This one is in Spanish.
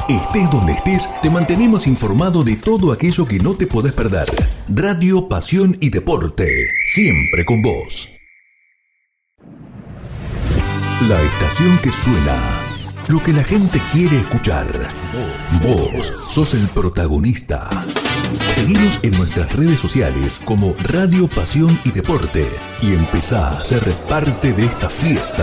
Estés donde estés, te mantenemos informado de todo aquello que no te podés perder. Radio, pasión y deporte, siempre con vos. La estación que suena, lo que la gente quiere escuchar. Vos sos el protagonista. Seguinos en nuestras redes sociales como Radio, Pasión y Deporte y empezá a ser parte de esta fiesta.